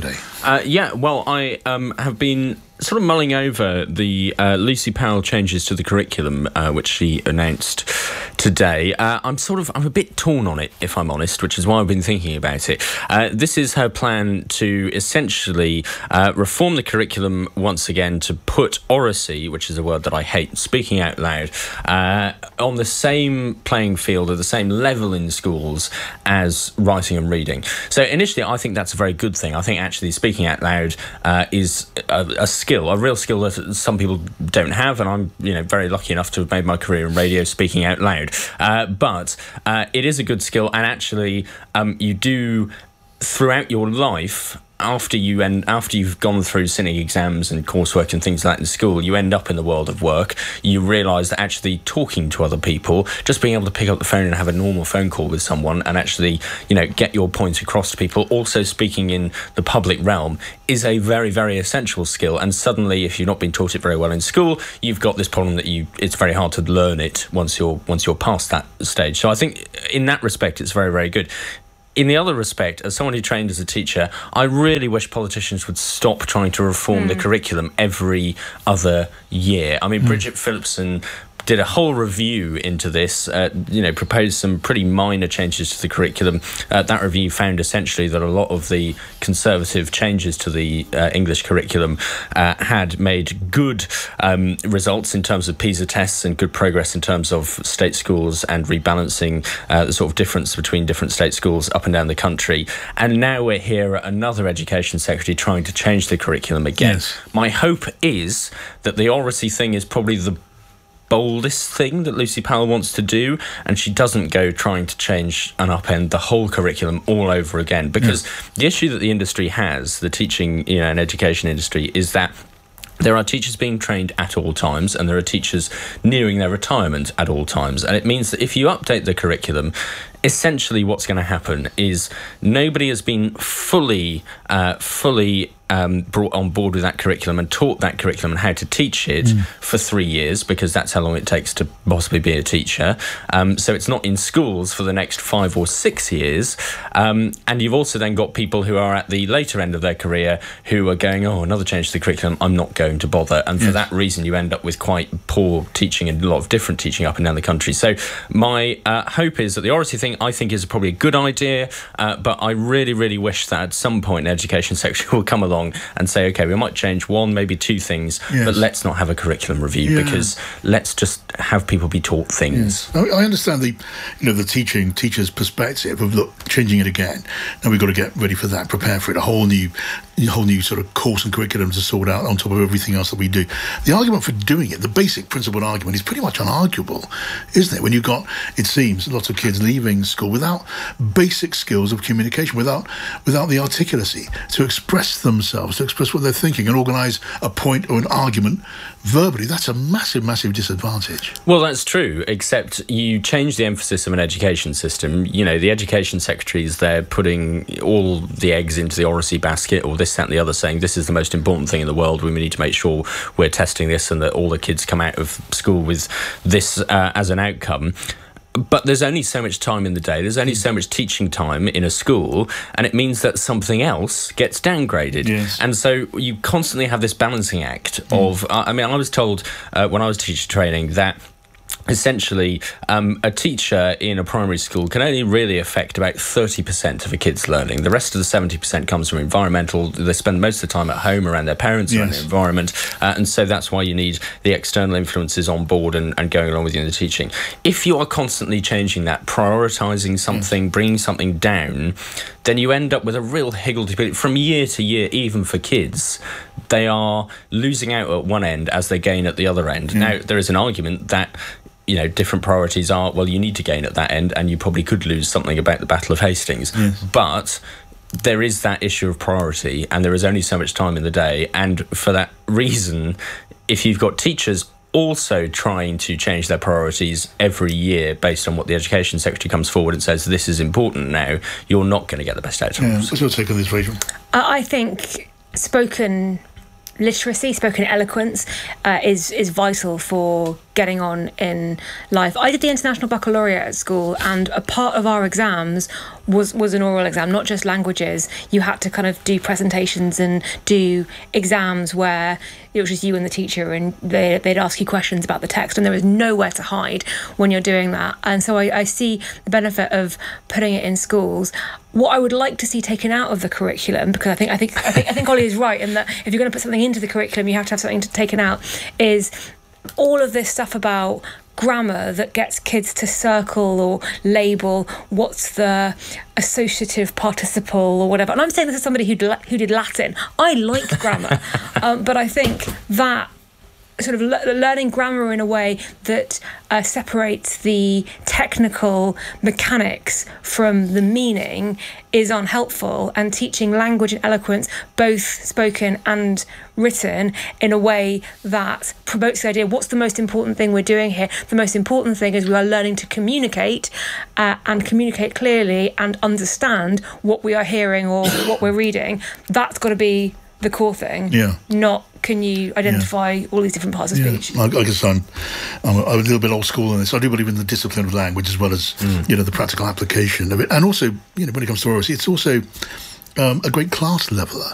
Uh, yeah, well, I um, have been sort of mulling over the uh, Lucy Powell changes to the curriculum, uh, which she announced today. Uh, I'm sort of, I'm a bit torn on it, if I'm honest, which is why I've been thinking about it. Uh, this is her plan to essentially uh, reform the curriculum once again to put oracy, which is a word that I hate, speaking out loud, uh, on the same playing field or the same level in schools as writing and reading. So initially, I think that's a very good thing. I think actually speaking out loud uh, is a, a skill, a real skill that some people don't have, and I'm, you know, very lucky enough to have made my career in radio speaking out loud. Uh, but uh, it is a good skill, and actually, um, you do throughout your life. After you end, after you've gone through sitting exams and coursework and things like that in school, you end up in the world of work. You realise that actually talking to other people, just being able to pick up the phone and have a normal phone call with someone and actually, you know, get your point across to people, also speaking in the public realm, is a very, very essential skill. And suddenly, if you've not been taught it very well in school, you've got this problem that you it's very hard to learn it once you're once you're past that stage. So I think in that respect, it's very, very good. In the other respect, as someone who trained as a teacher, I really wish politicians would stop trying to reform mm. the curriculum every other year. I mean, mm. Bridget Phillipson did a whole review into this, uh, you know, proposed some pretty minor changes to the curriculum. Uh, that review found essentially that a lot of the conservative changes to the uh, English curriculum uh, had made good um, results in terms of PISA tests and good progress in terms of state schools and rebalancing uh, the sort of difference between different state schools up and down the country. And now we're here at another education secretary trying to change the curriculum again. Yes. My hope is that the oracy thing is probably the boldest thing that Lucy Powell wants to do, and she doesn't go trying to change and upend the whole curriculum all over again, because mm. the issue that the industry has, the teaching, you know, and education industry, is that there are teachers being trained at all times, and there are teachers nearing their retirement at all times. And it means that if you update the curriculum, essentially what's going to happen is nobody has been fully, uh, fully um, brought on board with that curriculum and taught that curriculum and how to teach it mm. for three years, because that's how long it takes to possibly be a teacher. Um, so it's not in schools for the next five or six years. Um, and you've also then got people who are at the later end of their career who are going, oh, another change to the curriculum, I'm not going to bother. And for yes. that reason, you end up with quite poor teaching and a lot of different teaching up and down the country. So my uh, hope is that the oracy thing, I think, is probably a good idea, uh, but I really, really wish that at some point an education secretary will come along and say, OK, we might change one, maybe two things, yes. but let's not have a curriculum review, yeah. because let's just have people be taught things. Yes. I understand the, you know, the teaching teacher's perspective of, look, changing it again. Now we've got to get ready for that, prepare for it, a whole new, a whole new sort of course and curriculum to sort out on top of everything else that we do. The argument for doing it, the basic principled argument, is pretty much unarguable, isn't it? When you've got, it seems, lots of kids leaving school without basic skills of communication, without without the articulacy to express themselves, to express what they're thinking and organise a point or an argument verbally. That's a massive, massive disadvantage. Well, that's true, except you change the emphasis of an education system. You know, the education secretaries, they're putting all the eggs into the oracy basket, or this, that and the other, saying this is the most important thing in the world. We need to make sure we're testing this and that all the kids come out of school with this uh, as an outcome. But there's only so much time in the day. There's only so much teaching time in a school, and it means that something else gets downgraded. Yes. And so you constantly have this balancing act of, mm. uh, I mean, I was told uh, when I was teacher training that essentially, um, a teacher in a primary school can only really affect about thirty percent of a kid's learning. The rest of the seventy percent comes from environmental. They spend most of the time at home around their parents, yes. around the environment. Uh, and so that's why you need the external influences on board and, and going along with you in the teaching. If you are constantly changing that, prioritising something, yes. bringing something down, then you end up with a real higgledy-piggledy. From year to year, even for kids, they are losing out at one end as they gain at the other end. Mm. Now, there is an argument that, you know, different priorities are, well, you need to gain at that end, and you probably could lose something about the Battle of Hastings. Yes. But there is that issue of priority, and there is only so much time in the day. And for that reason, if you've got teachers also trying to change their priorities every year based on what the Education Secretary comes forward and says this is important now, you're not going to get the best outcomes. Yeah. What's your take on this, Rachel? Uh, I think spoken literacy, spoken eloquence uh, is is vital for getting on in life. I did the International Baccalaureate at school, and a part of our exams was, was an oral exam, not just languages. You had to kind of do presentations and do exams where it was just you and the teacher, and they, they'd ask you questions about the text, and there was nowhere to hide when you're doing that. And so I, I see the benefit of putting it in schools. What I would like to see taken out of the curriculum, because I think I think I think I think Ollie is right in that if you're going to put something into the curriculum, you have to have something to taken out, is all of this stuff about grammar that gets kids to circle or label what's the associative participle or whatever. And I'm saying this as somebody who did, who did Latin. I like grammar, um, but I think that sort of le- learning grammar in a way that uh, separates the technical mechanics from the meaning is unhelpful, and teaching language and eloquence, both spoken and written, in a way that promotes the idea, what's the most important thing we're doing here? The most important thing is we are learning to communicate uh, and communicate clearly and understand what we are hearing or what we're reading. That's got to be the core thing. Yeah. Not can you identify yeah. all these different parts of yeah. speech. I, I guess I'm, I'm, a, I'm a little bit old school in this. I do believe in the discipline of language as well as mm. you know the practical application of it, and also you know when it comes to oracy, it's also um, a great class leveller.